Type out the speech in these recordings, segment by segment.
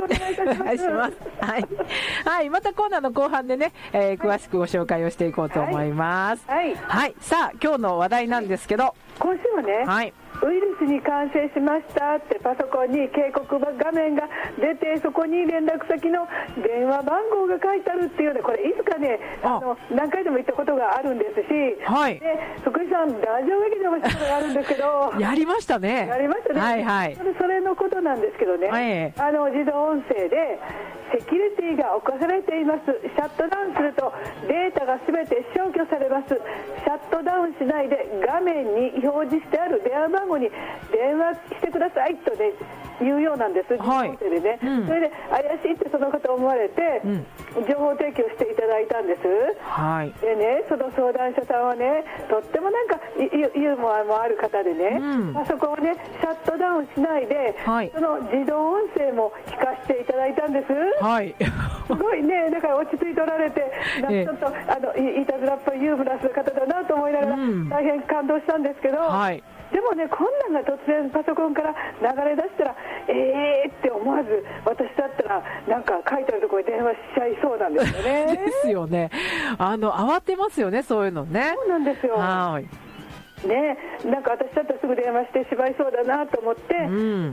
くお願いいたします。 お願いします。はい。はい。またコーナーの後半でね、詳しくご紹介をしていこうと思います。 はい。 はい。さあ、今日の話題なんですけど。 今週はね、 はい。 ウイルスに感染しましたってパソコンに警告画面が出て、そこに連絡先の電話番号が書いてあるっていうね、これいつかね、何回でも言ったことがあるんですし、 はい。 で、福井さん、ラジオ劇場もしたことがあるんですけど、 やりましたね。 やりましたね。 はいはい。 それのことなんですけどね、自動音声で、セキュリティが侵されています。シャットダウンするとデータが全て消去されます。シャットダウンしないで画面に表示してある電話番号に電話してくださいとね言うようなんです。 はい。 それで怪しいってその方思われて、情報提供していただいたんです。 はい。 でね、その相談者さんはね、とってもなんかユーモアもある方でね、パソコンをねシャットダウンしないで、その自動音声も聞かせていただいたんです。 はい。 すごいね、だから落ち着いておられて、ちょっといたずらっぽいユーモラスな方だなと思いながら、大変感動したんですけど、でもね、こんなんが突然パソコンから流れ出したらって思わず、私だったらなんか書いてあるところに電話しちゃいそうなんですよね。 ですよね。慌てますよね、そういうのね。 そうなんですよ。はい。ね、なんか私だったらすぐ電話してしまいそうだなと思って、聞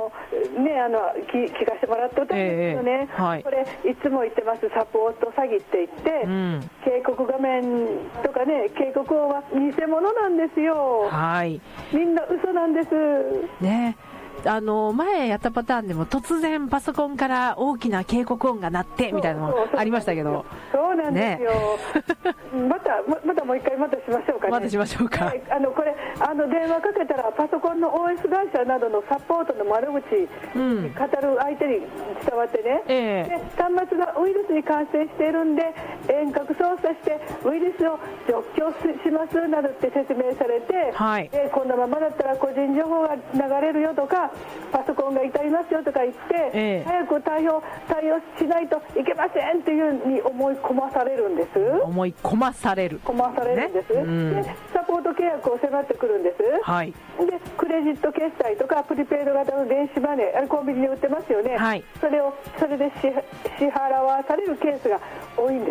かせてもらってたんですけどね、これいつも言ってます、サポート詐欺って言って、警告画面とかね、警告音は偽物なんですよ。はい。みんな嘘なんです。 ね。前やったパターンでも突然パソコンから大きな警告音が鳴ってみたいなのもありましたけど。 そうなんですよ。またもう一回またしましょうかね。 またしましょうか。 これ電話かけたらパソコンの OS 会社などのサポートの窓口に語る相手に伝わってね、で端末がウイルスに感染しているんで遠隔操作してウイルスを除去しますなどって説明されて、でこんなままだったら個人情報が流れるよとか、パソコンが傷みますよとか言って、早く対応しないといけませんっていう風に思い込まされるんです。 思い込まされる。 込まされるんです。でサポート契約を迫ってくるんです。でクレジット決済とかプリペイド型の電子マネー、コンビニで売ってますよね。それで支払わされるケースが多いんです。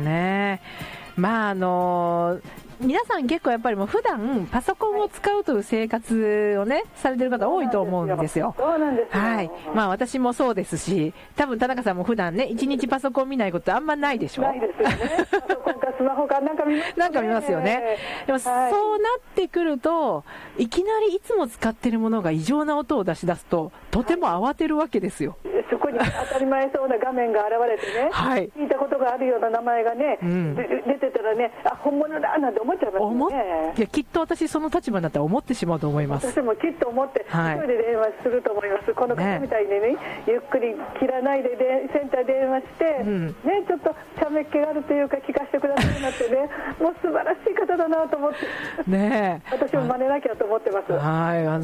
ね。まあ皆さん結構やっぱりもう普段パソコンを使うという生活をねされてる方多いと思うんですよ。 そうなんですよ。 はい。まあ私もそうですし、多分田中さんも普段ね1日パソコン見ないことあんまないでしょ。 ないですよね。パソコンかスマホかなんか見ますよね。 なんか見ますよね。でもそうなってくるといきなりいつも使ってるものが異常な音を出し出すととても慌てるわけですよ。 そこに当たり前そうな画面が現れてね、聞いたことがあるような名前がね、出てたらね、本物だなんて思っちゃいますよね。 いやきっと私その立場になったら思ってしまうと思います。 私もきっと思って一人で電話すると思います。この方みたいにね、ゆっくり切らないでセンター電話して、ちょっとしゃべっ気があるというか聞かせてくださいなってね、もう素晴らしい方だなと思ってね、私も真似なきゃと思ってます。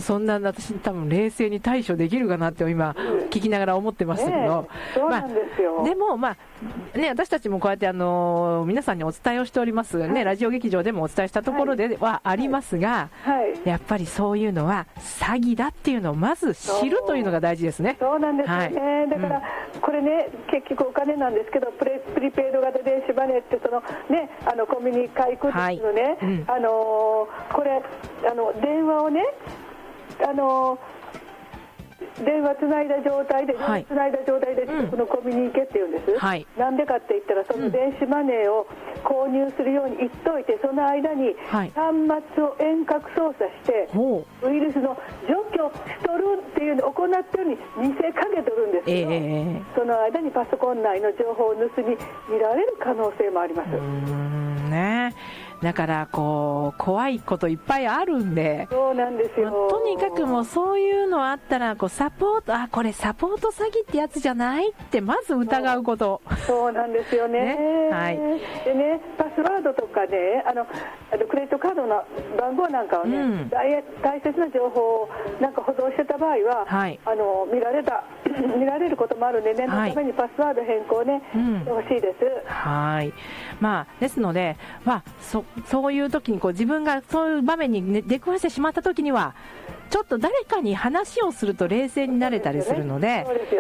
そんな私多分冷静に対処できるかなって今聞きながら思ってましたけど、 そうなんですよ。 でも私たちもこうやって皆さんにお伝えをしておりますね、ラジオ劇場でもお伝えしたところではありますが、やっぱりそういうのは詐欺だっていうのをまず知るというのが大事ですね。 そうなんですよね。だからこれね、結局お金なんですけど、プリペイド型電子マネーってコンビニ買い行くんですのね、これ電話をね電話つないだ状態で、近くのコンビニ行けって言うんです。なんでかって言ったら、その電子マネーを購入するように言っといて、その間に端末を遠隔操作して、ウイルスの除去しとるっていうのを行ってるに見せかけとるんですよ。その間にパソコン内の情報を盗み見られる可能性もあります。 だから怖いこといっぱいあるんで、 そうなんですよ。 とにかくもうそういうのあったらサポート、これサポート詐欺ってやつじゃないってまず疑うこと。 そうなんですよね。でね、パスワードとかね、クレジットカードの番号なんかをね、大切な情報をなんか保存してた場合は、見られることもあるんで、念のためにパスワード変更ね、してほしいです。 ですので、そういう時に自分がそういう場面に出くわしてしまった時にはちょっと誰かに話をすると冷静になれたりするので、